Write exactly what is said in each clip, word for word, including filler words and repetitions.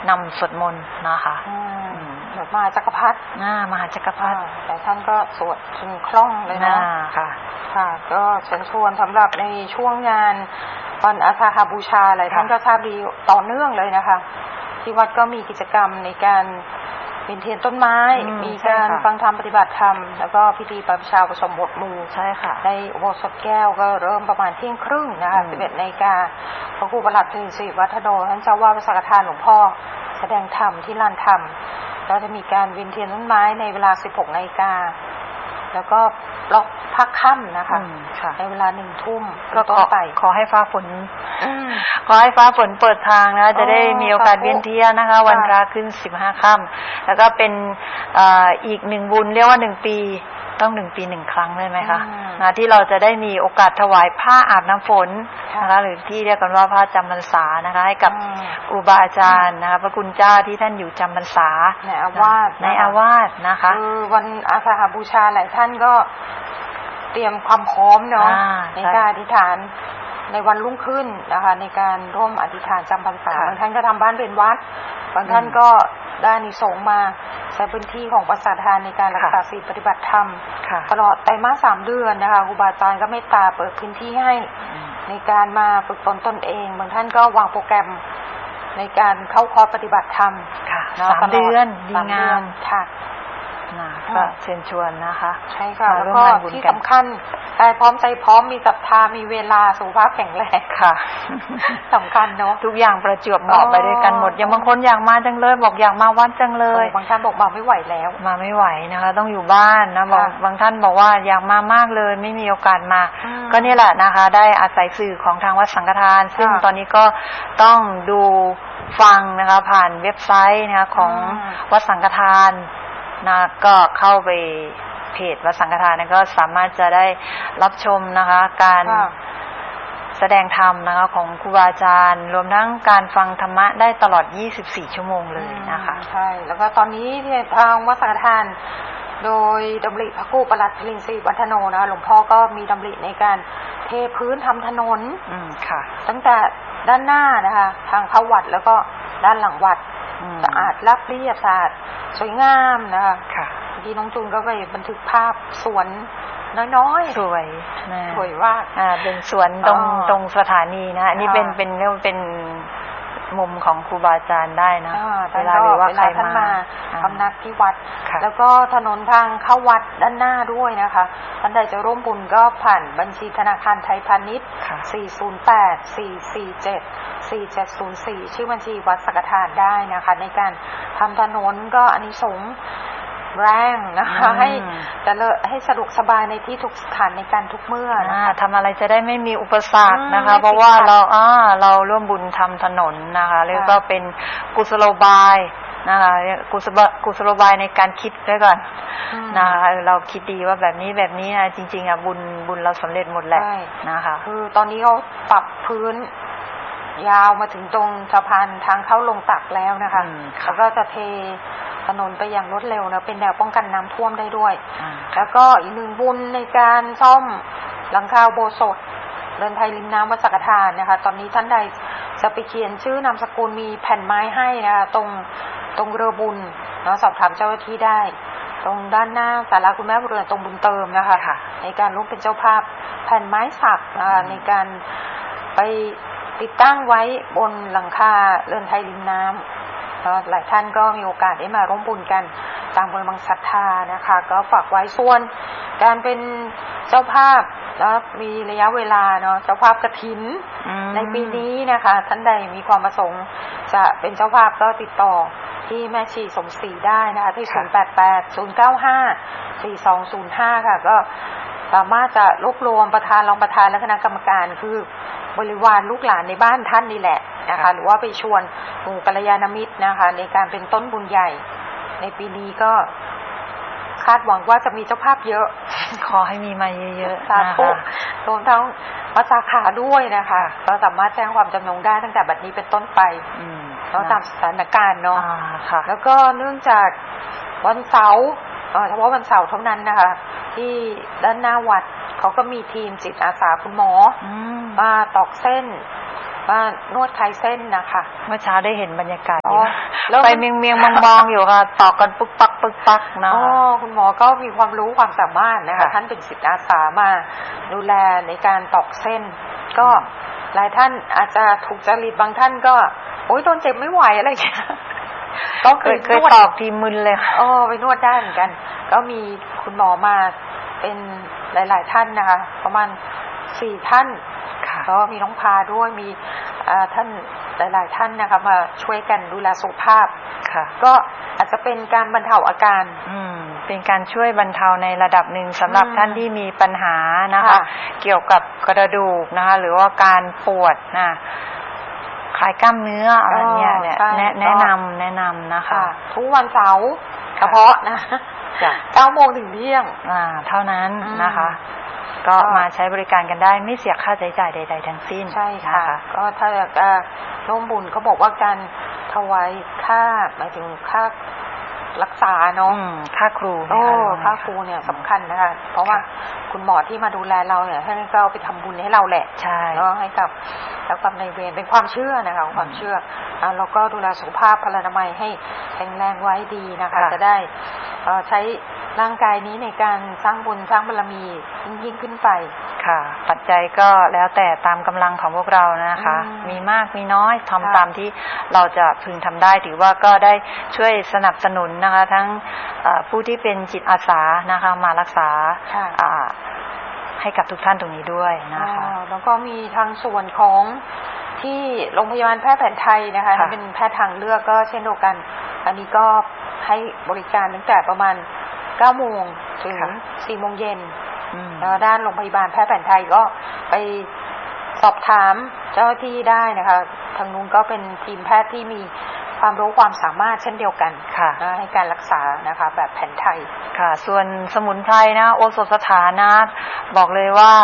นำสวดมนต์นะคะแบบมหาจักรพรรดิมหาจักรพรรดิแต่ท่านก็สวดจนคล่องเลยนะค่ะค่ะก็เชิญชวนสำหรับในช่วงงานวันอาสาฬหบูชาอะไรท่านก็ทราบดีต่อเนื่องเลยนะคะที่วัดก็มีกิจกรรมในการเวียนเทียนต้นไม้มีการฟังธรรมปฏิบัติธรรมแล้วก็พิธีบรรพชาอุปสมบทหมู่ใช่ค่ะในอุโบสถแก้วก็เริ่มประมาณเที่ยงครึ่งนะคะสิบเอ็ดนาฬิกาพระครูประหลัดสิริวัฒโนท่านเจ้าวาดวัดสังฆทานหลวงพ่อแสดงธรรมที่ลานธรรมแล้วจะมีการเวียนเทียนต้นไม้ในเวลาสิบหกนาฬิกาแล้วก็ล็อกพักค่ำนะคะในเวลาหนึ่งทุ่มก็ขอไปขอให้ฟ้าฝนขอให้ฟ้าฝนเปิดทางนะจะได้มีโอกาสเวียนเทียนนะคะวันพระขึ้นสิบห้าค่ำแล้วก็เป็นอีกหนึ่งบุญเรียกว่าหนึ่งปีต้องหนึ่งปีหนึ่งครั้งได้ไหมคะนะที่เราจะได้มีโอกาสถวายผ้าอาบน้ำฝนนะคะหรือที่เรียกกันว่าผ้าจำพรรษานะคะให้กับครูบาอาจารย์นะคะพระคุณเจ้าที่ท่านอยู่จำพรรษาในอาวาสในอาวาสนะคะคือวันอาสาฬบูชาหลายท่านก็เตรียมความพร้อมเนาะในการอธิษฐานในวันรุ่งขึ้นนะคะในการร่วมอธิษฐานจำพรรษาบางท่านก็ทำบ้านเป็นวัดบางท่านก็ได้อานิสงส์มาใช้พื้นที่ของวัดสังฆทานในการรักษาศีลปฏิบัติธรรมตลอดไตรมาสสามเดือนนะคะครูบาอาจารย์ก็เมตตาเปิดพื้นที่ให้ในการมาฝึกตนตนเองบางท่านก็วางโปรแกรมในการเข้าคอร์สปฏิบัติธรรมสามเดือนดีงามค่ะก็เชิญชวนนะคะใช่ค่ะแล้วก็ที่สำคัญกายพร้อมใจพร้อมมีศรัทธามีเวลาสุขภาพแข็งแรงค่ะสำคัญเนาะทุกอย่างประจวบเหมาะไปด้วยกันหมดอย่างบางคนอยากมาจังเลยบอกอยากมาวัดจังเลยบางท่านบอกมาไม่ไหวแล้วมาไม่ไหวนะคะต้องอยู่บ้านนะบางบางท่านบอกว่าอยากมามากเลยไม่มีโอกาสมาก็นี่แหละนะคะได้อาศัยสื่อของทางวัดสังฆทานซึ่งตอนนี้ก็ต้องดูฟังนะคะผ่านเว็บไซต์นะคะของวัดสังฆทานนะก็เข้าไปเพจวัดสังฆทานนะก็สามารถจะได้รับชมนะคะการแสดงธรรมนะคะของครูบาอาจารย์รวมทั้งการฟังธรรมะได้ตลอดยี่สิบสี่ชั่วโมงเลยนะคะใช่แล้วก็ตอนนี้ที่ทางวัดสังฆทานโดยดำริพระครูประหลัดพลินศรีวัฒโนนะหลวงพ่อก็มีดำริในการเทพื้นทำถนนค่ะตั้งแต่ด้านหน้านะคะทางเข้าวัดแล้วก็ด้านหลังวัดสะอาดราบเรียบสะอาดสวยงามนะคะค่ะที่น้องจูนก็ไปบันทึกภาพสวนน้อยๆสวยสวยมากอ่าเป็นสวนตรงตรงสถานีนะอันนี้เป็นเป็นเรียกว่าเป็นมุมของครูบาอาจารย์ได้นะเวลาหรือว่าใครมาพำนักที่วัดแล้วก็ถนนทางเข้าวัดด้านหน้าด้วยนะคะท่านใดจะร่วมบุญก็ผ่านบัญชีธนาคารไทยพาณิชย์สี่ ศูนย์ แปด สี่ สี่ เจ็ด สี่ เจ็ด ศูนย์ สี่ชื่อบัญชีวัดสังฆทานได้นะคะในการทำถนนก็อานิสงส์แรงนะคะให้จะเลให้สะดวกสบายในที่ทุกสถานในการทุกเมื่อนะคะทำอะไรจะได้ไม่มีอุปสรรคนะคะเพราะว่าเราอ่าเราร่วมบุญทำถนนนะคะเรียกว่าเป็นกุศโลบายนะคะกุศลกุศโลบายในการคิดด้วยก่อนนะคะเราคิดดีว่าแบบนี้แบบนี้นะจริงๆอ่ะบุญบุญเราสำเร็จหมดแหละนะคะคือตอนนี้เขาปรับพื้นยาวมาถึงตรงสะพานทางเข้าลงตักแล้วนะคะแล้วก็จะเทถนนไปอย่างรวดเร็วนะเป็นแนวป้องกันน้ำท่วมได้ด้วยแล้วก็อีกหนึ่งบุญในการซ่อมหลังคาอุโบสถเรือนไทยริมน้ำวัดสังฆทานนะคะตอนนี้ท่านใดจะไปเขียนชื่อนามสกุลมีแผ่นไม้ให้นะคะตรงตรงเรือบุญเนาะสอบถามเจ้าหน้าที่ได้ตรงด้านหน้าศาลาคุณแม่บุญเรือนตรงบุญเติมนะคะในการร่วมเป็นเจ้าภาพแผ่นไม้สักในการไปติดตั้งไว้บนหลังคาเรือนไทยริมน้ำหลายท่านก็มีโอกาสได้มาร่วมบุญกันตามกำลังศรัทธานะคะก็ฝากไว้ส่วนการเป็นเจ้าภาพแล้วมีระยะเวลาเนาะเจ้าภาพกฐินในปีนี้นะคะท่านใดมีความประสงค์จะเป็นเจ้าภาพก็ติดต่อที่แม่ชีสมศรีได้นะคะที่ศูนย์ แปด แปด ศูนย์ เก้า ห้า สี่ สอง ศูนย์ ห้าค่ะก็สามารถจะรวบรวมประธานรองประธานและคณะกรรมการคือบริวารลูกหลานในบ้านท่านนี่แหละนะคะหรือว่าไปชวนหมู่กัลยาณมิตรนะคะในการเป็นต้นบุญใหญ่ในปีนี้ก็คาดหวังว่าจะมีเจ้าภาพเยอะขอให้มีมาเยอะๆสาธุรวมทั้งวัดสาขาด้วยนะคะก็สามารถแจ้งความจำนงได้ตั้งแต่บัดนี้เป็นต้นไปเพราะตามสถานการณ์เนาะแล้วก็เนื่องจากวันเสาร์เฉพาะวันเสาร์เท่านั้นนะคะที่ด้านหน้าวัดเขาก็มีทีมจิตอาสาคุณหมอมาตอกเส้นมานวดคลายเส้นนะคะเมื่อเช้าได้เห็นบรรยากาศไปเมียงเมียงมองมองอยู่ค่ะตอกกันปึ๊กปักปึ๊กปักนะอ๋อคุณหมอก็มีความรู้ความสามารถนะคะท่านเป็นจิตอาสามาดูแลในการตอกเส้นก็หลายท่านอาจจะถูกจริตบางท่านก็โอ๊ยโดนเจ็บไม่ไหวอะไรอย่างเงี้ยก็เคยเคยตอกทีมึนเลยอ๋อไปนวดได้เหมือนกันก็มีคุณหมอมาเป็นหลายๆท่านนะคะประมาณสี่ท่านก็มีน้องพาด้วยมีท่านหลายๆท่านนะคะมาช่วยกันดูแลสุขภาพก็อาจจะเป็นการบรรเทาอาการอืมเป็นการช่วยบรรเทาในระดับหนึ่งสำหรับท่านที่มีปัญหานะคะเกี่ยวกับกระดูกนะคะหรือว่าการปวดนะคลายกล้ามเนื้ออะไรเนี่ยเนี่ยแนะนำแนะนำนะคะทุกวันเสาร์เฉพาะนะเก้าโมงถึงเที่ยงอ่าเท่านั้นนะคะก็มาใช้บริการกันได้ไม่เสียค่าใช้จ่ายใดๆทั้งสิ้นใช่ค่ะก็ถ้าอยากจะร่วมบุญเขาบอกว่าการถวายค่าหมายถึงค่ารักษาเนาะค่าครูโอ้ค่าครูเนี่ยสำคัญนะคะเพราะว่าคุณหมอที่มาดูแลเราเนี่ยท่านก็เอาไปทำบุญให้เราแหละใช่แล้วให้กับแล้วกับในเวรเป็นความเชื่อนะคะความเชื่อแล้วก็ดูแลสุขภาพพลานามัยให้แข็งแรงไว้ดีนะคะจะได้ใช้ร่างกายนี้ในการสร้างบุญสร้างบารมียิ่งขึ้นไปค่ะปัจจัยก็แล้วแต่ตามกำลังของพวกเรานะคะมีมากมีน้อยทำตามที่เราจะพึงทำได้ถือว่าก็ได้ช่วยสนับสนุนนะคะทั้งผู้ที่เป็นจิตอาสานะคะมารักษาให้กับทุกท่านตรงนี้ด้วยนะคะแล้วก็มีทางส่วนของที่โรงพยาบาลแพทย์แผนไทยนะคะเป็นแพทย์ทางเลือกก็เช่นเดียวกันอันนี้ก็ให้บริการตั้งแต่ประมาณเก้าโมงถึงสี่โมงเย็นแล้วด้านโรงพยาบาลแพทย์แผนไทยก็ไปสอบถามเจ้าหน้าที่ได้นะคะทางนู้นก็เป็นทีมแพทย์ที่มีความรู้ความสามารถเช่นเดียวกันค่ะให้การรักษานะคะแบบแผนไทยค่ะส่วนสมุนไพรนะโอสถสถานนะบอกเลยว่า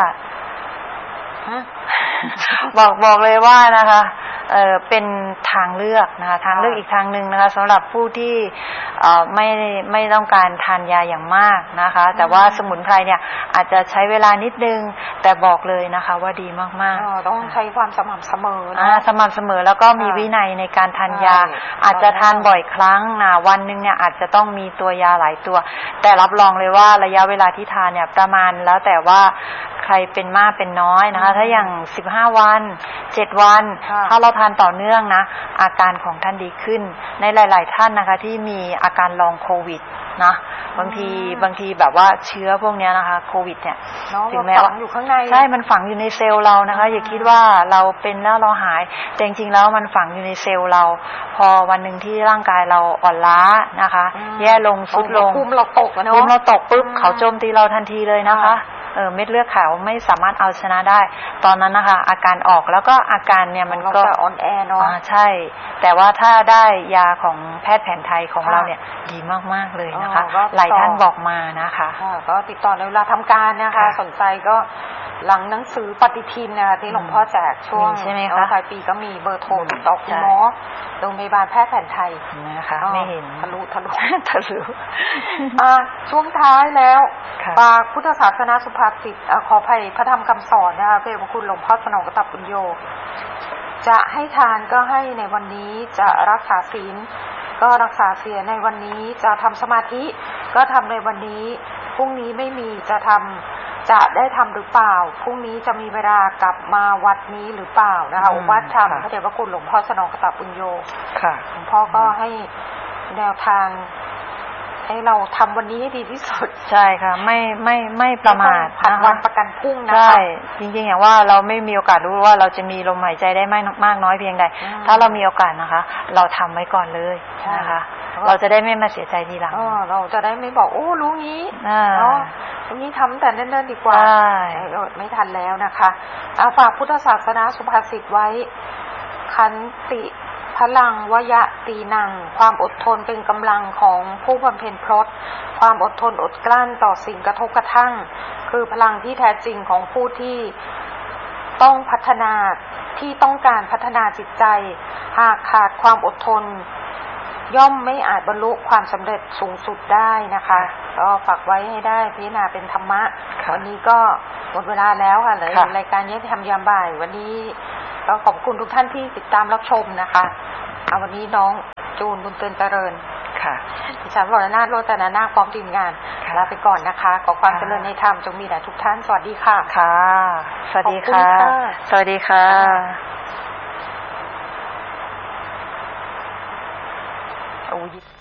บอกบอกเลยว่านะคะเอ่อเป็นทางเลือกนะคะทางเลือกอีกทางนึงนะคะสำหรับผู้ที่เอ่อไม่ไม่ต้องการทานยาอย่างมากนะคะแต่ว่าสมุนไพรเนี่ยอาจจะใช้เวลานิดนึงแต่บอกเลยนะคะว่าดีมากๆต้องใช้ความสม่ำเสมอนะสม่ำเสมอแล้วก็มีวินัยในการทานยาอาจจะทานบ่อยครั้งนะวันนึงเนี่ยอาจจะต้องมีตัวยาหลายตัวแต่รับรองเลยว่าระยะเวลาที่ทานเนี่ยประมาณแล้วแต่ว่าใครเป็นมากเป็นน้อยนะคะถ้าอย่างสิบห้าวันเจ็ดวันถ้าเราทานต่อเนื่องนะอาการของท่านดีขึ้นในหลายๆท่านนะคะที่มีอาการลองโควิดนะบางทีบางทีแบบว่าเชื้อพวกนี้นะคะโควิดเนี่ยถึงแม้ว่าอยู่ข้างในใช่มันฝังอยู่ในเซลล์เรานะคะอย่าคิดว่าเราเป็นแล้วเราหายแต่จริงๆแล้วมันฝังอยู่ในเซลล์เราพอวันหนึ่งที่ร่างกายเราอ่อนล้านะคะแย่ลงทรุดลงภูมิเราตกเนาะภูมิเราตกปุ๊บเขาโจมตีเราทันทีเลยนะคะเออเม็ดเลือดขาวไม่สามารถเอาชนะได้ตอนนั้นนะคะอาการออกแล้วก็อาการเนี่ยมันก็อ่อนแอเนาะใช่แต่ว่าถ้าได้ยาของแพทย์แผนไทยของเราเนี่ยดีมากๆเลยนะคะหลายท่านบอกมานะคะก็ติดต่อในเวลาทำการนะคะสนใจก็หลังหนังสือปฏิทินนะคะที่หลวงพ่อแจกช่วงใช่ไหมคะปลายปีก็มีเบอร์โทรติดต่อคุณหมอโรงพยาบาลแพทย์แผนไทยนะคะไม่เห็นทะลุทะลุทะลุอ่าช่วงท้ายแล้วปากพุทธศาสนาสุภาษิตขออภัยพระธรรมคำสอนนะคะพระเดชพระคุณหลวงพ่อสนองกตับปุญโญจะให้ทานก็ให้ในวันนี้จะรักษาศีลก็รักษาเสียในวันนี้จะทำสมาธิก็ทำในวันนี้พรุ่งนี้ไม่มีจะทำจะได้ทำหรือเปล่าพรุ่งนี้จะมีเวลากลับมาวัดนี้หรือเปล่านะคะวัดธรรมพระเดชพระคุณหลวงพ่อสนองกตับปุญโญค่ะหลวงพ่อก็ให้แนวทางให้เราทำวันนี้ให้ดีที่สุดใช่ค่ะไม่ไม่ไม่ประมาทผัดวันประกันพรุ่งนะคะใช่จริงๆอย่างว่าเราไม่มีโอกาสรู้ว่าเราจะมีลมหายใจได้มากมากน้อยเพียงใดถ้าเรามีโอกาสนะคะเราทำไว้ก่อนเลยนะคะเราจะได้ไม่มาเสียใจทีหลังเราจะได้ไม่บอกโอ้รู้งี้เนาะตรงนี้ทำแต่เนิ่นๆดีกว่าไม่ทันแล้วนะคะเอาฝากพุทธศาสนาสุภาษิตไว้ขันติพลังวยะตีนังความอดทนเป็นกำลังของผู้บำเพ็ญพรตความอดทนอดกลั้นต่อสิ่งกระทบกระทั่งคือพลังที่แท้จริงของผู้ที่ต้องพัฒนาที่ต้องการพัฒนาจิตใจหากขาดความอดทนย่อมไม่อาจบรรลุความสำเร็จสูงสุดได้นะคะก็ฝากไว้ให้ได้พิจารณาเป็นธรรมะวันนี้ก็หมดเวลาแล้วค่ะเลยรายการยุติธรรมยามบ่ายวันนี้ก็ขอบคุณทุกท่านที่ติดตามรับชมนะคะเอาวันนี้น้องจูนบุญเตือนเจริญค่ะดิฉันวรนาถโรจนนาคพร้อมทีมงานลาไปก่อนนะคะขอความเจริญในธรรมจงมีแด่ทุกท่านสวัสดีค่ะค่ะสวัสดีค่ะสวัสดีค่ะโอ้ย